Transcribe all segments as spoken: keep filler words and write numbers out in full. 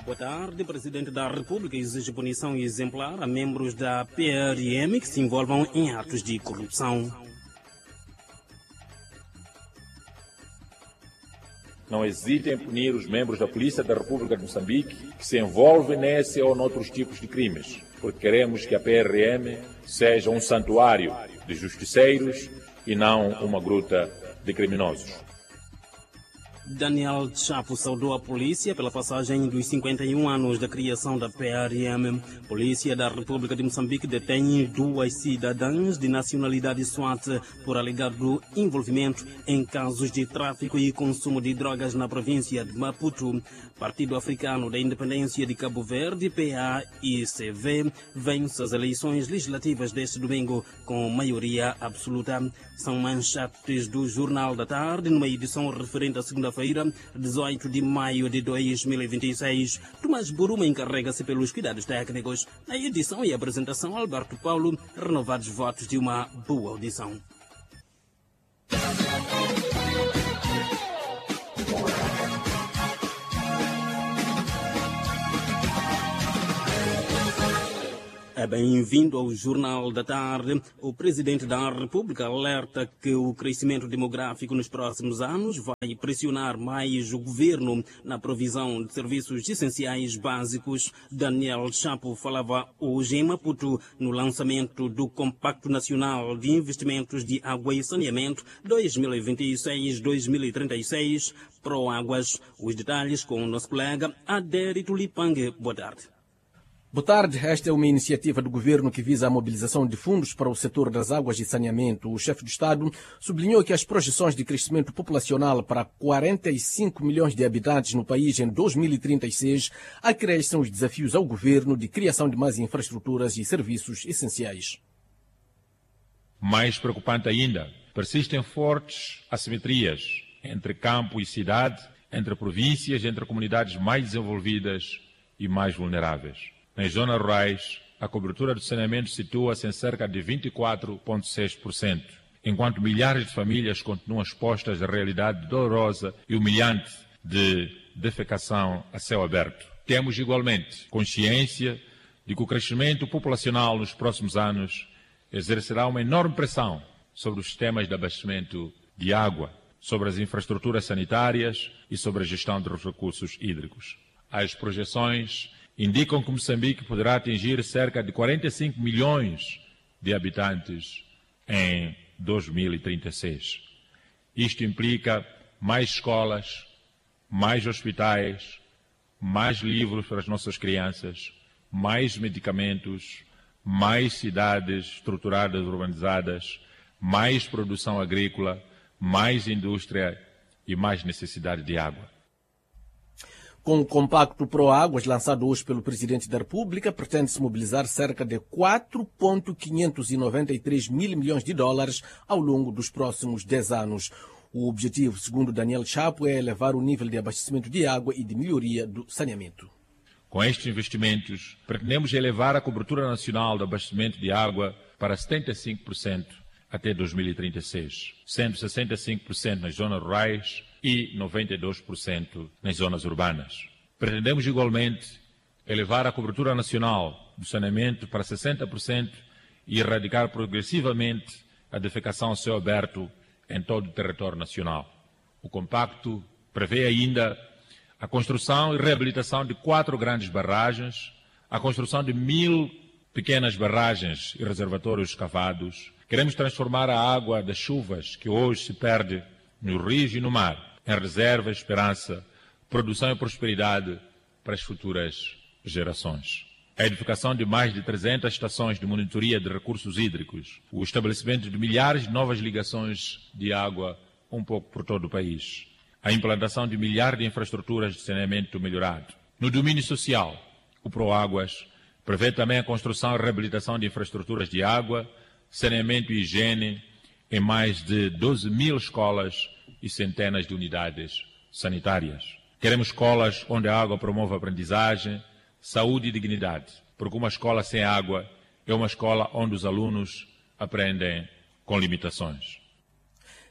Boa tarde. O Presidente da República exige punição exemplar a membros da P R M que se envolvam em atos de corrupção. Não hesitem em punir os membros da Polícia da República de Moçambique que se envolvem nesse ou noutros tipos de crimes, porque queremos que a P R M seja um santuário de justiceiros e não uma gruta de criminosos. Daniel Chapo saudou a polícia pela passagem dos cinquenta e um anos da criação da P R M. Polícia da República de Moçambique detém duas cidadãs de nacionalidade SWAT por alegado envolvimento em casos de tráfico e consumo de drogas na província de Maputo. Partido Africano da Independência de Cabo Verde, P A I C V, vence as eleições legislativas deste domingo com maioria absoluta. São manchetes do Jornal da Tarde, numa edição referente à segunda-feira, dezoito de maio de dois mil e vinte e seis. Tomás Buruma encarrega-se pelos cuidados técnicos. Na edição e apresentação, Alberto Paulo, renovados votos de uma boa audição. É bem-vindo ao Jornal da Tarde. O Presidente da República alerta que o crescimento demográfico nos próximos anos vai pressionar mais o governo na provisão de serviços essenciais básicos. Daniel Chapo falava hoje em Maputo no lançamento do Compacto Nacional de Investimentos de Água e Saneamento dois mil e vinte e seis a dois mil e trinta e seis, Proáguas. Os detalhes com o nosso colega Adérito Lipangue. Boa tarde. Boa tarde. Esta é uma iniciativa do governo que visa a mobilização de fundos para o setor das águas e saneamento. O chefe do Estado sublinhou que as projeções de crescimento populacional para quarenta e cinco milhões de habitantes no país em dois mil e trinta e seis acrescem os desafios ao governo de criação de mais infraestruturas e serviços essenciais. Mais preocupante ainda, persistem fortes assimetrias entre campo e cidade, entre províncias, entre comunidades mais desenvolvidas e mais vulneráveis. Nas zonas rurais, a cobertura do saneamento situa-se em cerca de vinte e quatro vírgula seis por cento, enquanto milhares de famílias continuam expostas à realidade dolorosa e humilhante de defecação a céu aberto. Temos igualmente consciência de que o crescimento populacional nos próximos anos exercerá uma enorme pressão sobre os sistemas de abastecimento de água, sobre as infraestruturas sanitárias e sobre a gestão dos recursos hídricos. As projeções indicam que Moçambique poderá atingir cerca de quarenta e cinco milhões de habitantes em dois mil e trinta e seis. Isto implica mais escolas, mais hospitais, mais livros para as nossas crianças, mais medicamentos, mais cidades estruturadas, urbanizadas, mais produção agrícola, mais indústria e mais necessidade de água. Com o Compacto Proáguas, lançado hoje pelo Presidente da República, pretende-se mobilizar cerca de quatro vírgula quinhentos e noventa e três mil milhões de dólares ao longo dos próximos dez anos. O objetivo, segundo Daniel Chapo, é elevar o nível de abastecimento de água e de melhoria do saneamento. Com estes investimentos, pretendemos elevar a cobertura nacional do abastecimento de água para setenta e cinco por cento até dois mil e trinta e seis, sendo sessenta e cinco por cento nas zonas rurais e noventa e dois por cento nas zonas urbanas. Pretendemos igualmente elevar a cobertura nacional do saneamento para sessenta por cento e erradicar progressivamente a defecação a céu aberto em todo o território nacional. O compacto prevê ainda a construção e reabilitação de quatro grandes barragens, a construção de mil pequenas barragens e reservatórios escavados. Queremos transformar a água das chuvas que hoje se perde no rio e no mar em reserva, esperança, produção e prosperidade para as futuras gerações. A edificação de mais de trezentas estações de monitoria de recursos hídricos, o estabelecimento de milhares de novas ligações de água um pouco por todo o país, a implantação de milhares de infraestruturas de saneamento melhorado. No domínio social, o Proáguas prevê também a construção e reabilitação de infraestruturas de água, saneamento e higiene em mais de doze mil escolas e centenas de unidades sanitárias. Queremos escolas onde a água promove a aprendizagem, saúde e dignidade, porque uma escola sem água é uma escola onde os alunos aprendem com limitações.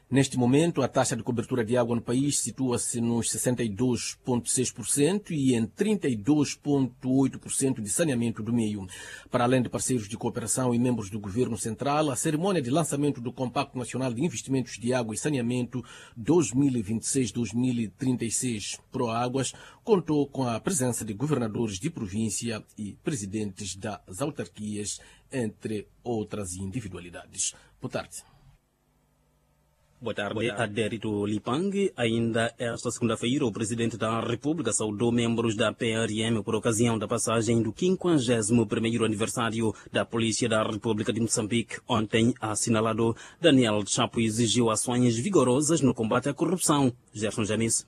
Neste momento, a taxa de cobertura de água no país situa-se nos sessenta e dois vírgula seis por cento e em trinta e dois vírgula oito por cento de saneamento do meio. Para além de parceiros de cooperação e membros do Governo Central, a cerimônia de lançamento do Compacto Nacional de Investimentos de Água e Saneamento dois mil e vinte e seis a dois mil e trinta e seis Proáguas contou com a presença de governadores de província e presidentes das autarquias, entre outras individualidades. Boa tarde. Boa tarde, Adérito Lipang. Ainda esta segunda-feira, o Presidente da República saudou membros da P R M por ocasião da passagem do quinquagésimo primeiro aniversário da Polícia da República de Moçambique. Ontem, assinalado, Daniel Chapo exigiu ações vigorosas no combate à corrupção. Gerson Jamis.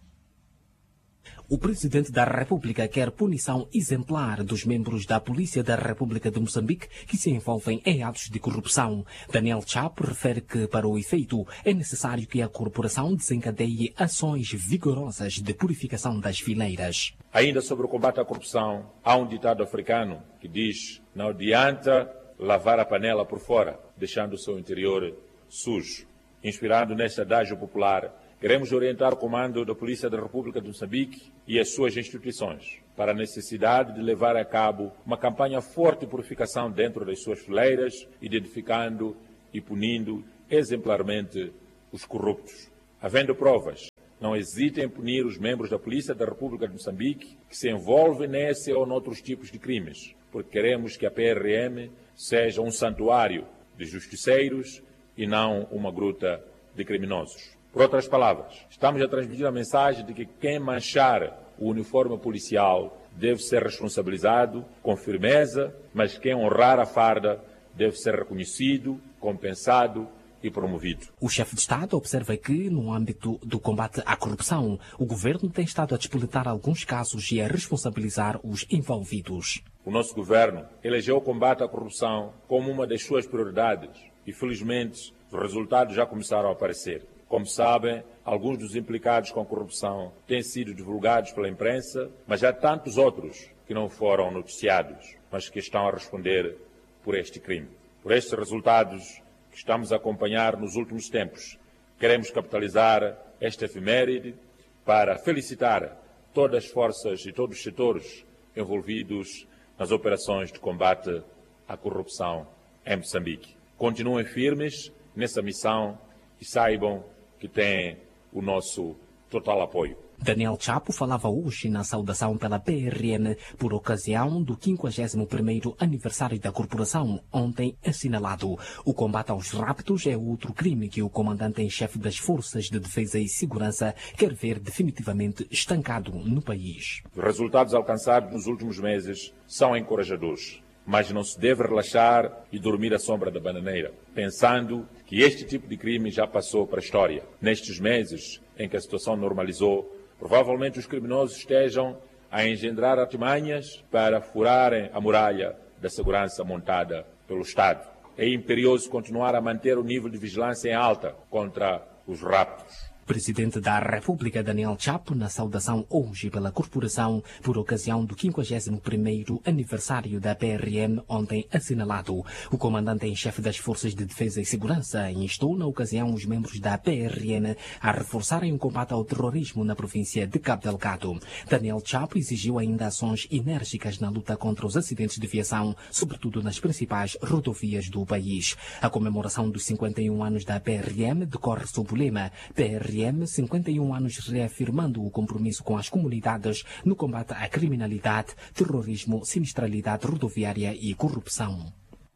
O Presidente da República quer punição exemplar dos membros da Polícia da República de Moçambique que se envolvem em atos de corrupção. Daniel Chapo refere que, para o efeito, é necessário que a corporação desencadeie ações vigorosas de purificação das fileiras. Ainda sobre o combate à corrupção, há um ditado africano que diz: não adianta lavar a panela por fora, deixando o seu interior sujo. Inspirado neste adágio popular, queremos orientar o comando da Polícia da República de Moçambique e as suas instituições para a necessidade de levar a cabo uma campanha forte de purificação dentro das suas fileiras, identificando e punindo exemplarmente os corruptos. Havendo provas, não hesitem em punir os membros da Polícia da República de Moçambique que se envolvem nesse ou noutros tipos de crimes, porque queremos que a P R M seja um santuário de justiceiros e não uma gruta de criminosos. Por outras palavras, estamos a transmitir a mensagem de que quem manchar o uniforme policial deve ser responsabilizado com firmeza, mas quem honrar a farda deve ser reconhecido, compensado e promovido. O chefe de Estado observa que, no âmbito do combate à corrupção, o governo tem estado a despolitar alguns casos e a responsabilizar os envolvidos. O nosso governo elegeu o combate à corrupção como uma das suas prioridades e, felizmente, os resultados já começaram a aparecer. Como sabem, alguns dos implicados com a corrupção têm sido divulgados pela imprensa, mas há tantos outros que não foram noticiados, mas que estão a responder por este crime. Por estes resultados que estamos a acompanhar nos últimos tempos, queremos capitalizar esta efeméride para felicitar todas as forças e todos os setores envolvidos nas operações de combate à corrupção em Moçambique. Continuem firmes nessa missão e saibam que têm o nosso total apoio. Daniel Chapo falava hoje na saudação pela P R M por ocasião do quinquagésimo primeiro aniversário da corporação, ontem assinalado. O combate aos raptos é outro crime que o comandante em chefe das Forças de Defesa e Segurança quer ver definitivamente estancado no país. Os resultados alcançados nos últimos meses são encorajadores, mas não se deve relaxar e dormir à sombra da bananeira, pensando que este tipo de crime já passou para a história. Nestes meses em que a situação normalizou, provavelmente os criminosos estejam a engendrar artimanhas para furarem a muralha da segurança montada pelo Estado. É imperioso continuar a manter o nível de vigilância em alta contra os raptos. Presidente da República Daniel Chapo na saudação hoje pela corporação por ocasião do quinquagésimo primeiro aniversário da P R M, ontem assinalado. O comandante em chefe das Forças de Defesa e Segurança instou na ocasião os membros da P R M a reforçarem o combate ao terrorismo na província de Cabo Delgado. Daniel Chapo exigiu ainda ações enérgicas na luta contra os acidentes de viação, sobretudo nas principais rodovias do país. A comemoração dos cinquenta e um anos da P R M decorre sob o lema P R M cinquenta e um anos, reafirmando o compromisso com as comunidades no combate à criminalidade, terrorismo, sinistralidade rodoviária e corrupção.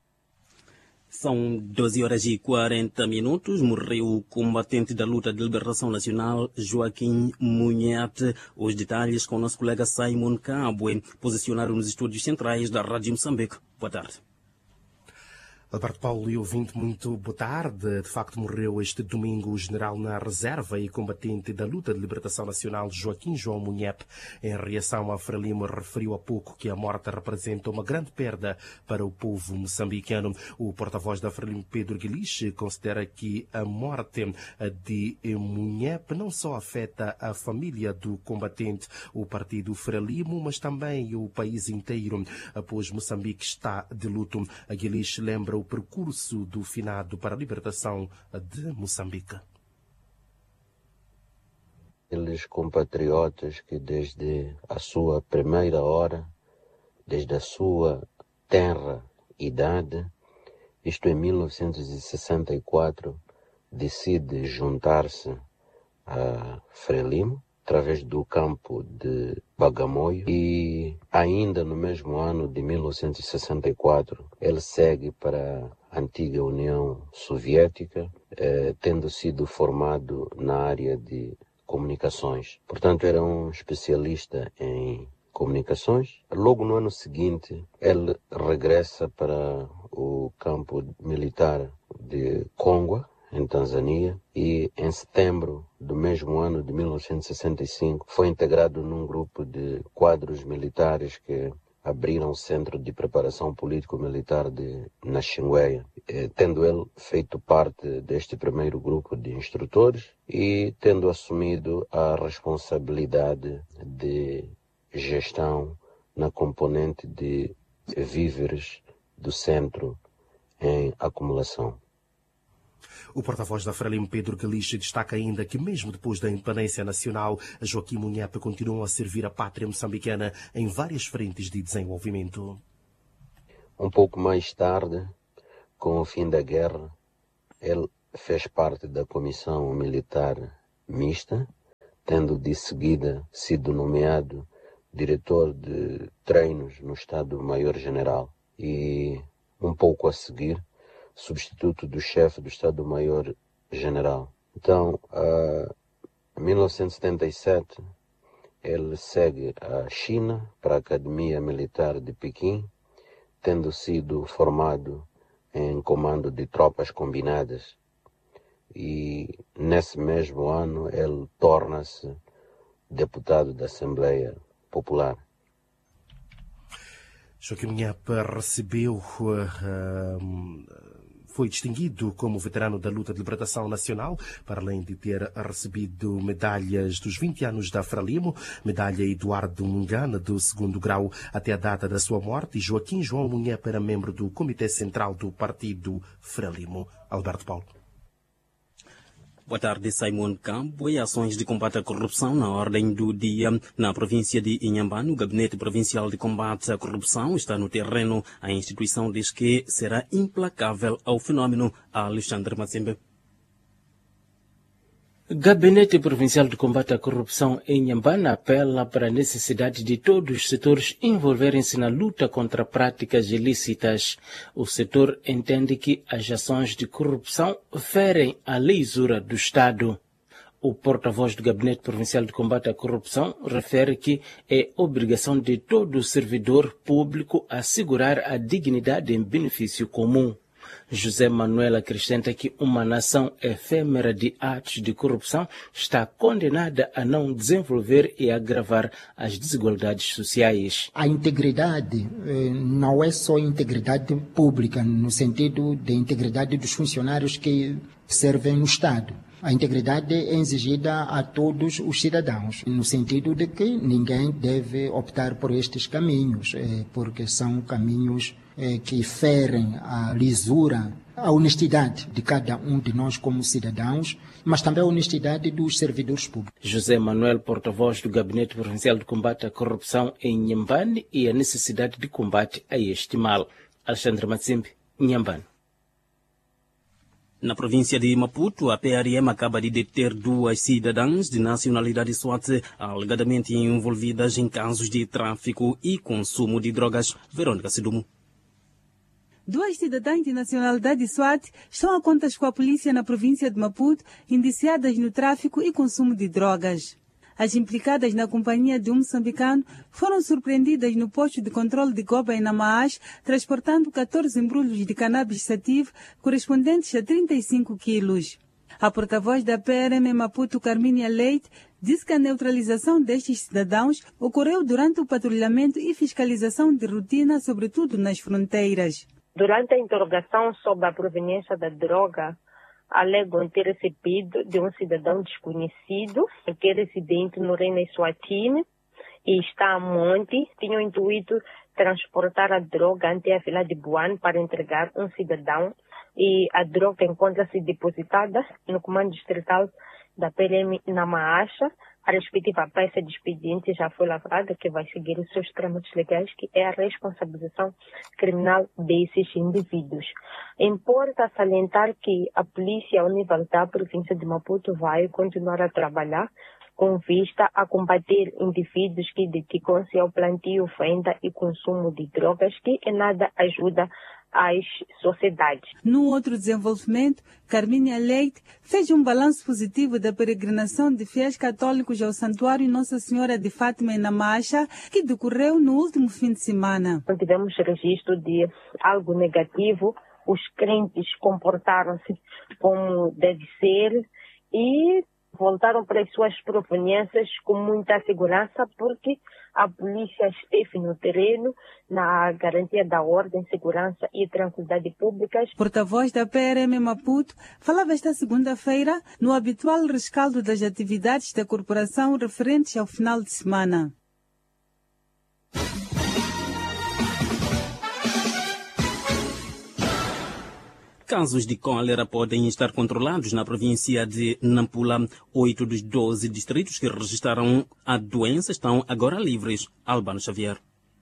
São doze horas e quarenta minutos. Morreu o combatente da luta de liberação nacional, Joaquim Munhete. Os detalhes com o nosso colega Simon Cabwe, posicionado nos estúdios centrais da Rádio Moçambique. Boa tarde. Alberto Paulo e ouvinte, muito boa tarde. De facto, morreu este domingo o general na reserva e combatente da luta de libertação nacional Joaquim João Munhep. Em reação a Frelimo, referiu há pouco que a morte representa uma grande perda para o povo moçambicano. O porta-voz da Frelimo, Pedro Guilish, considera que a morte de Munhep não só afeta a família do combatente, o partido Frelimo, mas também o país inteiro, pois Moçambique está de luto. A Guilish lembra o percurso do finado para a libertação de Moçambique. aqueles compatriotas que desde a sua primeira hora, desde a sua tenra idade, isto em mil novecentos e sessenta e quatro, decide juntar-se a Frelimo, através do campo de Bagamoio, e ainda no mesmo ano de mil novecentos e sessenta e quatro ele segue para a antiga União Soviética, eh, tendo sido formado na área de comunicações. Portanto, era um especialista em comunicações. Logo no ano seguinte, ele regressa para o campo militar de Kongwa, em Tanzânia, e em setembro do mesmo ano de mil novecentos e sessenta e cinco foi integrado num grupo de quadros militares que abriram o Centro de Preparação Político-Militar de Naxingueia, eh, tendo ele feito parte deste primeiro grupo de instrutores e tendo assumido a responsabilidade de gestão na componente de víveres do centro em acumulação. O porta-voz da Frelimo, Pedro Galicia, destaca ainda que mesmo depois da independência nacional, Joaquim Munhepe continua a servir a pátria moçambicana em várias frentes de desenvolvimento. Um pouco mais tarde, com o fim da guerra, ele fez parte da Comissão Militar Mista, tendo de seguida sido nomeado diretor de treinos no Estado-Maior-General e, um pouco a seguir, substituto do chefe do Estado-Maior-General. Então, em mil novecentos e setenta e sete, ele segue à China para a Academia Militar de Pequim, tendo sido formado em comando de tropas combinadas. E, nesse mesmo ano, ele torna-se deputado da Assembleia Popular. Joaquim Munhepe recebeu... Uh, um, Foi distinguido como veterano da luta de libertação nacional, para além de ter recebido medalhas dos vinte anos da Frelimo, medalha Eduardo Mungana do segundo grau até a data da sua morte, e Joaquim João Munhepe era membro do Comitê Central do Partido Frelimo. Alberto Paulo. Boa tarde, Simon Campo. E ações de combate à corrupção na ordem do dia na província de Inhambane. O Gabinete Provincial de Combate à Corrupção está no terreno. A instituição diz que será implacável ao fenómeno. Alexandre Mazembe. Gabinete Provincial de Combate à Corrupção em Inhambane apela para a necessidade de todos os setores envolverem-se na luta contra práticas ilícitas. O setor entende que as ações de corrupção ferem a lisura do Estado. O porta-voz do Gabinete Provincial de Combate à Corrupção refere que é obrigação de todo servidor público assegurar a dignidade em benefício comum. José Manuel acrescenta que uma nação efêmera de atos de corrupção está condenada a não desenvolver e agravar as desigualdades sociais. A integridade eh, não é só integridade pública, no sentido de integridade dos funcionários que servem no Estado. A integridade é exigida a todos os cidadãos, no sentido de que ninguém deve optar por estes caminhos, eh, porque são caminhos eh, que ferem a lisura, a honestidade de cada um de nós como cidadãos, mas também a honestidade dos servidores públicos. José Manuel, porta-voz do Gabinete Provincial de Combate à Corrupção em Inhambane, e a necessidade de combate a este mal. Alexandre Matsimbe, Inhambane. Na província de Maputo, a P R M acaba de deter duas cidadãs de nacionalidade Swat, alegadamente envolvidas em casos de tráfico e consumo de drogas. Verônica Sidumu. Duas cidadãs de nacionalidade Swat estão a contas com a polícia na província de Maputo, indiciadas no tráfico e consumo de drogas. As implicadas na companhia de um moçambicano foram surpreendidas no posto de controle de Goba em Namaash, transportando catorze embrulhos de cannabis sativa correspondentes a trinta e cinco quilos. A porta-voz da P R M em Maputo, Carmínia Leite, disse que a neutralização destes cidadãos ocorreu durante o patrulhamento e fiscalização de rotina, sobretudo nas fronteiras. Durante a interrogação sobre a proveniência da droga, alegam ter recebido de um cidadão desconhecido, que é residente no Reino Eswatini e está a monte, tinha o intuito de transportar a droga até a vila de Buane para entregar um cidadão, e a droga encontra-se depositada no comando distrital da P R M na Maacha, A respectiva peça de expediente já foi lavrada, que vai seguir os seus trâmites legais, que é a responsabilização criminal desses indivíduos. Importa salientar que a polícia ao nível da província de Maputo vai continuar a trabalhar com vista a combater indivíduos que dedicam-se ao plantio, venda e consumo de drogas, que em nada ajuda às sociedades. No outro desenvolvimento, Carminha Leite fez um balanço positivo da peregrinação de fiéis católicos ao Santuário Nossa Senhora de Fátima em Namacha, que decorreu no último fim de semana. Não tivemos registro de algo negativo, os crentes comportaram-se como deve ser e voltaram para as suas proveniências com muita segurança, porque a polícia esteve no terreno na garantia da ordem, segurança e tranquilidade públicas. Porta-voz da P R M Maputo falava esta segunda-feira no habitual rescaldo das atividades da corporação referentes ao final de semana. Casos de cólera podem estar controlados na província de Nampula. Oito dos doze distritos que registraram a doença estão agora livres. Albano Xavier.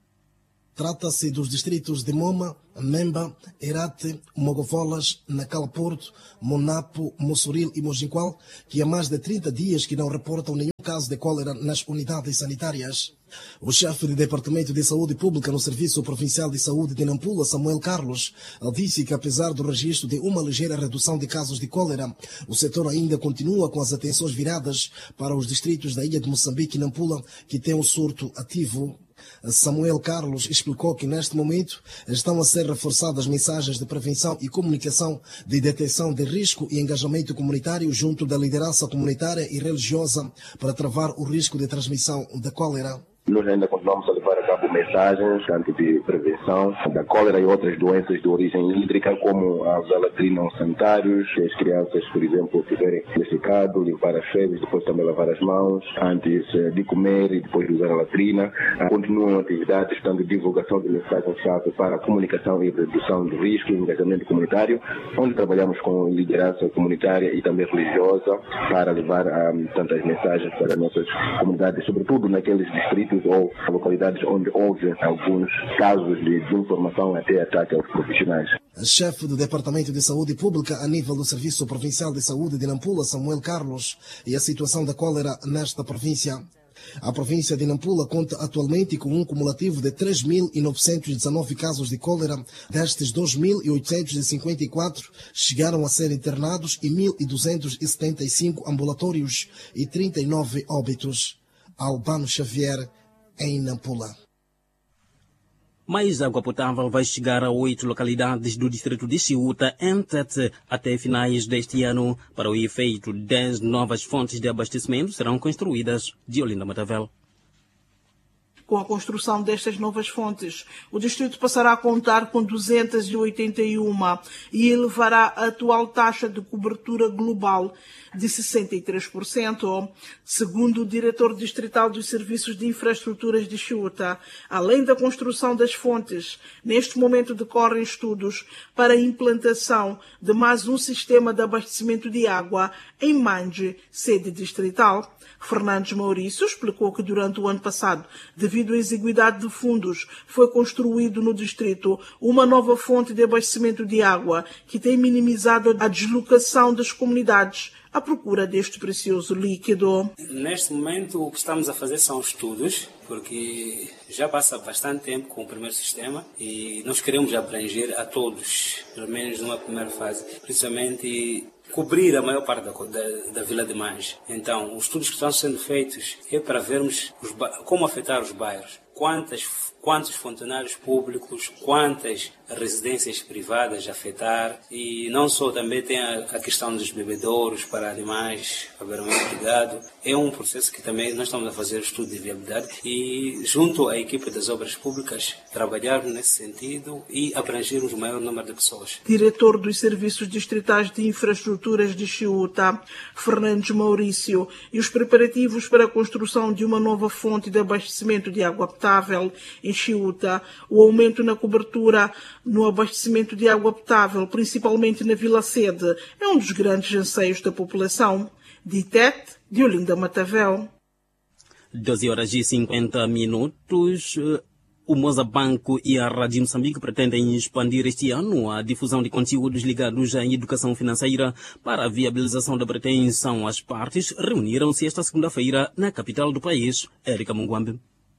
Trata-se dos distritos de Moma, Memba, Herate, Mogovolas, Nacal Porto, Monapo, Mossoril e Mojinqual, que há mais de trinta dias que não reportam nenhum caso de cólera nas unidades sanitárias. O chefe do Departamento de Saúde Pública no Serviço Provincial de Saúde de Nampula, Samuel Carlos, disse que apesar do registro de uma ligeira redução de casos de cólera, o setor ainda continua com as atenções viradas para os distritos da ilha de Moçambique e Nampula, que têm um surto ativo. Samuel Carlos explicou que neste momento estão a ser reforçadas mensagens de prevenção e comunicação de detecção de risco e engajamento comunitário junto da liderança comunitária e religiosa para travar o risco de transmissão da cólera. Nós ainda continuamos a levar a cabo mensagens tanto de prevenção da cólera e outras doenças de origem hídrica, como a usar latrina sanitários, que as crianças, por exemplo, tiverem defecado, limpar as fezes, depois também lavar as mãos, antes de comer e depois de usar a latrina. Continuam atividades tanto de divulgação de mensagens-chave para a comunicação e redução do risco e engajamento comunitário, onde trabalhamos com liderança comunitária e também religiosa para levar um, tantas mensagens para as nossas comunidades, sobretudo naqueles distritos ou localidades onde houve alguns casos de desinformação até ataque aos profissionais. Chefe do Departamento de Saúde Pública a nível do Serviço Provincial de Saúde de Nampula, Samuel Carlos, e a situação da cólera nesta província. A província de Nampula conta atualmente com um cumulativo de três mil novecentos e dezenove casos de cólera. Destes, dois mil oitocentos e cinquenta e quatro chegaram a ser internados e mil duzentos e setenta e cinco ambulatórios e trinta e nove óbitos. Albano Xavier, em Nampula. Mais água potável vai chegar a oito localidades do distrito de Chiuta, em Tete, até finais deste ano. Para o efeito, dez novas fontes de abastecimento serão construídas. De Olinda Matavel. Com a construção destas novas fontes, o distrito passará a contar com duzentas e oitenta e uma e elevará a atual taxa de cobertura global de sessenta e três por cento. Segundo o diretor distrital dos Serviços de Infraestruturas de Chiuta, além da construção das fontes, neste momento decorrem estudos para a implantação de mais um sistema de abastecimento de água em Manje, sede distrital. Fernandes Maurício explicou que durante o ano passado, devido à exiguidade de fundos, foi construído no distrito uma nova fonte de abastecimento de água que tem minimizado a deslocação das comunidades à procura deste precioso líquido. Neste momento o que estamos a fazer são estudos, porque já passa bastante tempo com o primeiro sistema e nós queremos abranger a todos, pelo menos numa primeira fase, principalmente cobrir a maior parte da, da, da Vila de Manje. Então, os estudos que estão sendo feitos é para vermos os, como afetar os bairros, quantas, quantos funcionários públicos, quantas residências privadas afetar, e não só, também tem a, a questão dos bebedouros para animais, aberramento de gado. É um processo que também nós estamos a fazer estudo de viabilidade e, junto à equipe das obras públicas, trabalharmos nesse sentido e abrangermos o maior número de pessoas. Diretor dos Serviços Distritais de Infraestruturas de Chiuta, Fernandes Maurício, e os preparativos para a construção de uma nova fonte de abastecimento de água potável em Chiuta, o aumento na cobertura no abastecimento de água potável, principalmente na Vila Sede, é um dos grandes anseios da população. De Tete, de Olinda Matavel. doze horas e cinquenta minutos. O Mozabanco e a Rádio Moçambique pretendem expandir este ano a difusão de conteúdos ligados à educação financeira para a viabilização da pretensão. As partes reuniram-se esta segunda-feira na capital do país, Érica Munguambe.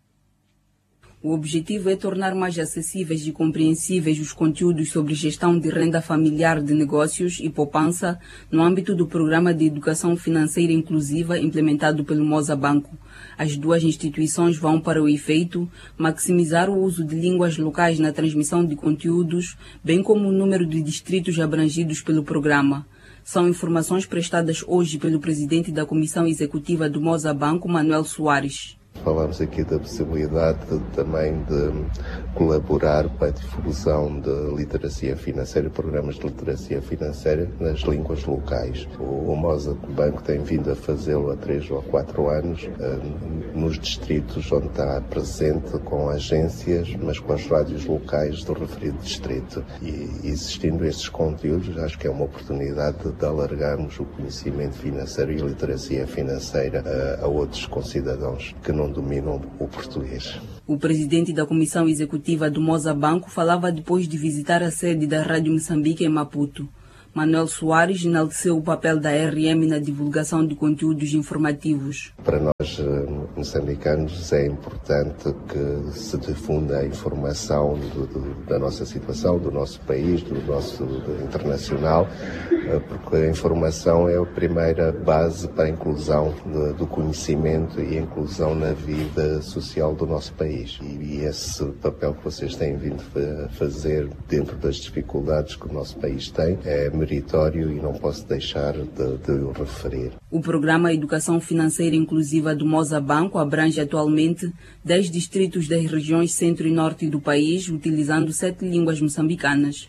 O objetivo é tornar mais acessíveis e compreensíveis os conteúdos sobre gestão de renda familiar de negócios e poupança no âmbito do Programa de Educação Financeira Inclusiva implementado pelo Mozabanco. As duas instituições vão, para o efeito, maximizar o uso de línguas locais na transmissão de conteúdos, bem como o número de distritos abrangidos pelo programa. São informações prestadas hoje pelo presidente da Comissão Executiva do Mozabanco, Manuel Soares. Falamos aqui da possibilidade de, também de colaborar para a difusão de literacia financeira, programas de literacia financeira nas línguas locais. O, o Mozabanco tem vindo a fazê-lo há três ou quatro anos uh, nos distritos onde está presente com agências, mas com as rádios locais do referido distrito. E existindo estes conteúdos, acho que é uma oportunidade de alargarmos o conhecimento financeiro e a literacia financeira uh, a outros concidadãos que não dominam o português. O presidente da Comissão Executiva do Mozabanco falava depois de visitar a sede da Rádio Moçambique em Maputo. Manuel Soares enalteceu o papel da R M na divulgação de conteúdos informativos. Para nós, moçambicanos, é importante que se difunda a informação do, do, da nossa situação, do nosso país, do nosso do internacional, porque a informação é a primeira base para a inclusão do, do conhecimento e a inclusão na vida social do nosso país. E, e esse papel que vocês têm vindo a fazer dentro das dificuldades que o nosso país tem é meritório e não posso deixar de, de o referir. O programa Educação Financeira Inclusiva do Mozabanco abrange atualmente dez distritos das regiões centro e norte do país, utilizando sete línguas moçambicanas.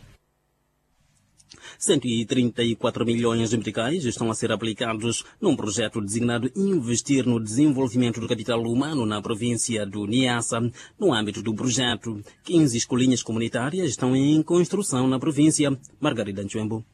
cento e trinta e quatro milhões de meticais estão a ser aplicados num projeto designado Investir no Desenvolvimento do Capital Humano na província do Niassa. No âmbito do projeto, quinze escolinhas comunitárias estão em construção na província. Margarida Nchembo.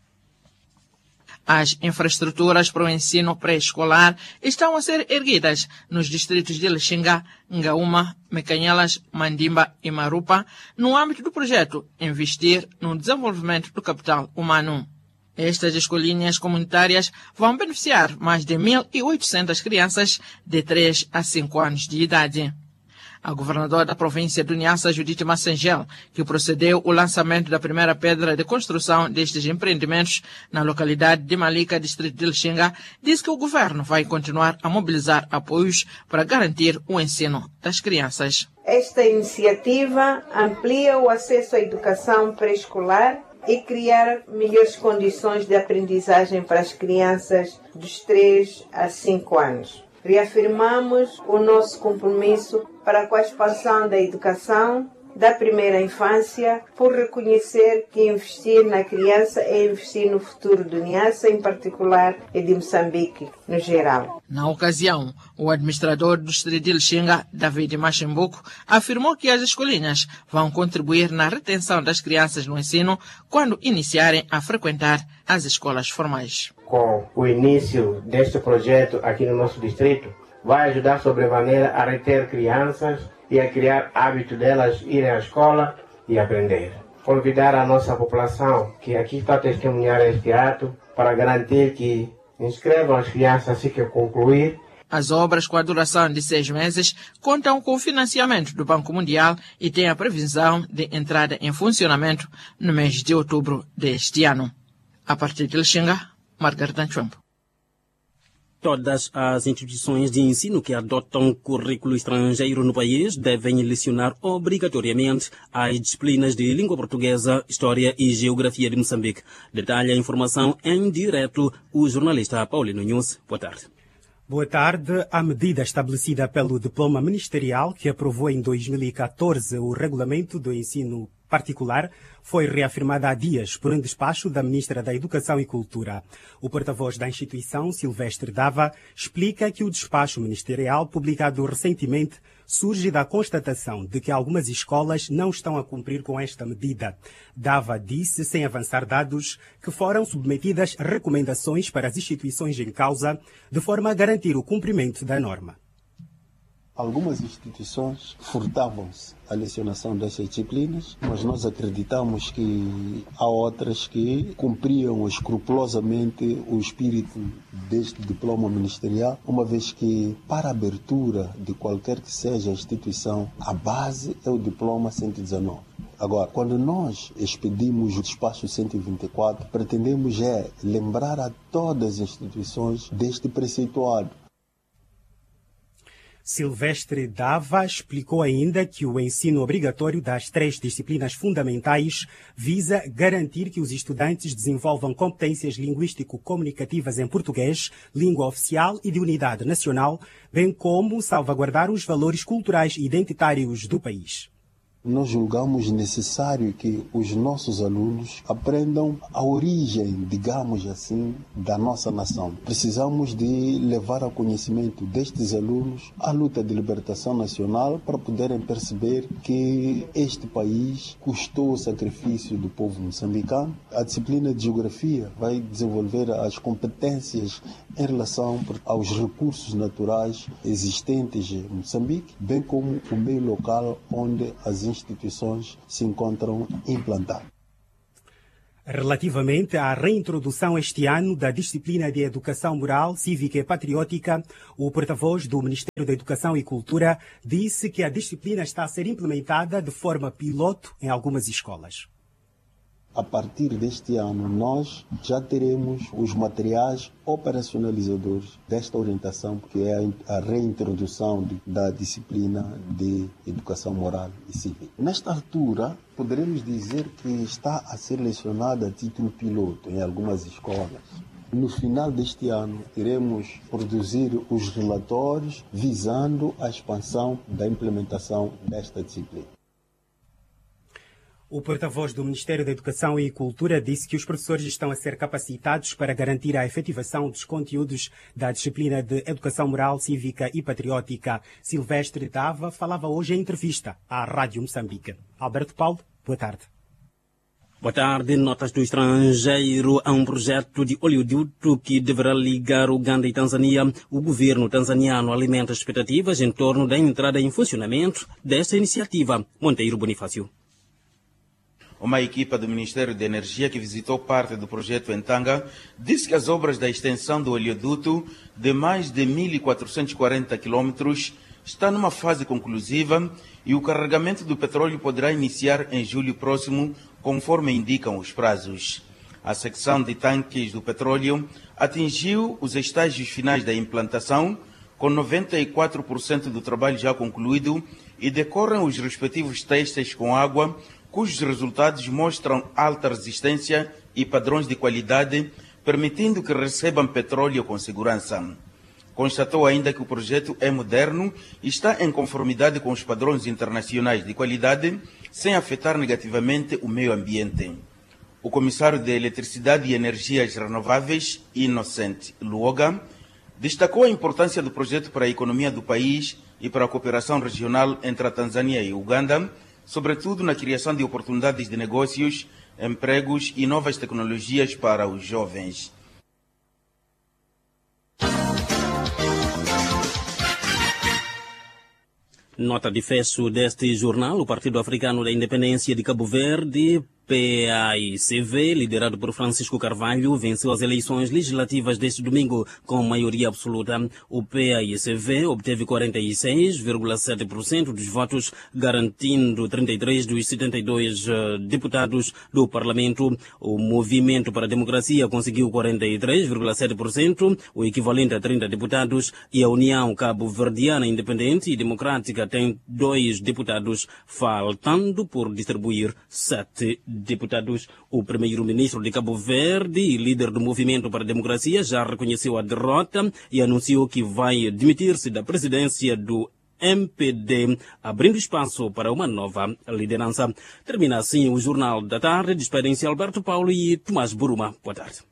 As infraestruturas para o ensino pré-escolar estão a ser erguidas nos distritos de Lixinga, Ngaúma, Mecanhelas, Mandimba e Marupa, no âmbito do projeto Investir no Desenvolvimento do Capital Humano. Estas escolinhas comunitárias vão beneficiar mais de mil e oitocentas crianças de três a cinco anos de idade. A governadora da província do Niassa, Judite Massangel, que procedeu o lançamento da primeira pedra de construção destes empreendimentos na localidade de Malika, distrito de Lixinga, disse que o governo vai continuar a mobilizar apoios para garantir o ensino das crianças. Esta iniciativa amplia o acesso à educação pré-escolar e criar melhores condições de aprendizagem para as crianças dos três a cinco anos. Reafirmamos o nosso compromisso para com a expansão da educação da primeira infância, por reconhecer que investir na criança é investir no futuro do Niassa, em particular, e de Moçambique, no geral. Na ocasião, o administrador do distrito de Lixinga, David Machimbuco, afirmou que as escolinhas vão contribuir na retenção das crianças no ensino quando iniciarem a frequentar as escolas formais. Com o início deste projeto aqui no nosso distrito, vai ajudar sobremaneira a reter crianças e a criar hábito delas irem à escola e aprender. Convidar a nossa população que aqui está a testemunhar este ato para garantir que inscrevam as crianças assim que concluir. As obras, com a duração de seis meses, contam com o financiamento do Banco Mundial e têm a previsão de entrada em funcionamento no mês de outubro deste ano. A partir de Lixinga, Margarida Nchembo. Todas as instituições de ensino que adotam currículo estrangeiro no país devem lecionar obrigatoriamente as disciplinas de língua portuguesa, história e geografia de Moçambique. Detalha a informação em direto o jornalista Paulino Nunes. Boa tarde. Boa tarde. A medida estabelecida pelo Diploma Ministerial, que aprovou em dois mil e catorze o regulamento do ensino particular, foi reafirmada há dias por um despacho da Ministra da Educação e Cultura. O porta-voz da instituição, Silvestre Dava, explica que o despacho ministerial, publicado recentemente, surge da constatação de que algumas escolas não estão a cumprir com esta medida. Dava disse, sem avançar dados, que foram submetidas recomendações para as instituições em causa, de forma a garantir o cumprimento da norma. Algumas instituições furtavam-se a lecionação destas disciplinas, mas nós acreditamos que há outras que cumpriam escrupulosamente o espírito deste diploma ministerial, uma vez que, para a abertura de qualquer que seja a instituição, a base é o diploma cento e dezenove. Agora, quando nós expedimos o despacho cento e vinte e quatro, pretendemos é lembrar a todas as instituições deste preceituário. Silvestre Dava explicou ainda que o ensino obrigatório das três disciplinas fundamentais visa garantir que os estudantes desenvolvam competências linguístico-comunicativas em português, língua oficial e de unidade nacional, bem como salvaguardar os valores culturais e identitários do país. Nós julgamos necessário que os nossos alunos aprendam a origem, digamos assim, da nossa nação. Precisamos de levar ao conhecimento destes alunos a luta de libertação nacional para poderem perceber que este país custou o sacrifício do povo moçambicano. A disciplina de geografia vai desenvolver as competências em relação aos recursos naturais existentes em Moçambique, bem como o meio local onde as instituições se encontram implantadas. Relativamente à reintrodução este ano da disciplina de Educação Moral, Cívica e Patriótica, o porta-voz do Ministério da Educação e Cultura disse que a disciplina está a ser implementada de forma piloto em algumas escolas. A partir deste ano, nós já teremos os materiais operacionalizadores desta orientação, que é a reintrodução de, da disciplina de Educação Moral e Cívica. Nesta altura, poderemos dizer que está a ser lecionada a título piloto em algumas escolas. No final deste ano, iremos produzir os relatórios visando a expansão da implementação desta disciplina. O porta-voz do Ministério da Educação e Cultura disse que os professores estão a ser capacitados para garantir a efetivação dos conteúdos da disciplina de Educação Moral, Cívica e Patriótica. Silvestre Dava falava hoje em entrevista à Rádio Moçambique. Alberto Paulo, boa tarde. Boa tarde. Notas do estrangeiro. Há um projeto de oleoduto que deverá ligar Uganda e Tanzânia. O governo tanzaniano alimenta expectativas em torno da entrada em funcionamento desta iniciativa. Monteiro Bonifácio. Uma equipa do Ministério da Energia que visitou parte do projeto em Tanga disse que as obras da extensão do oleoduto de mais de mil quatrocentos e quarenta quilômetros está numa fase conclusiva e o carregamento do petróleo poderá iniciar em julho próximo, conforme indicam os prazos. A secção de tanques do petróleo atingiu os estágios finais da implantação, com noventa e quatro por cento do trabalho já concluído, e decorrem os respectivos testes com água, cujos resultados mostram alta resistência e padrões de qualidade, permitindo que recebam petróleo com segurança. Constatou ainda que o projeto é moderno e está em conformidade com os padrões internacionais de qualidade, sem afetar negativamente o meio ambiente. O comissário de Eletricidade e Energias Renováveis, Inocente Luoga, destacou a importância do projeto para a economia do país e para a cooperação regional entre a Tanzânia e Uganda, sobretudo na criação de oportunidades de negócios, empregos e novas tecnologias para os jovens. Nota de fecho deste jornal: o Partido Africano da Independência de Cabo Verde, P A I C V, liderado por Francisco Carvalho, venceu as eleições legislativas deste domingo com maioria absoluta. O P A I C V obteve quarenta e seis vírgula sete por cento dos votos, garantindo trinta e três dos setenta e dois uh, deputados do Parlamento. O Movimento para a Democracia conseguiu quarenta e três vírgula sete por cento, o equivalente a trinta deputados, e a União Cabo-Verdiana Independente e Democrática tem dois deputados, faltando por distribuir sete deputados. O primeiro-ministro de Cabo Verde e líder do Movimento para a Democracia já reconheceu a derrota e anunciou que vai demitir-se da presidência do M P D, abrindo espaço para uma nova liderança. Termina assim o Jornal da Tarde. Despedem-se Alberto Paulo e Tomás Buruma. Boa tarde.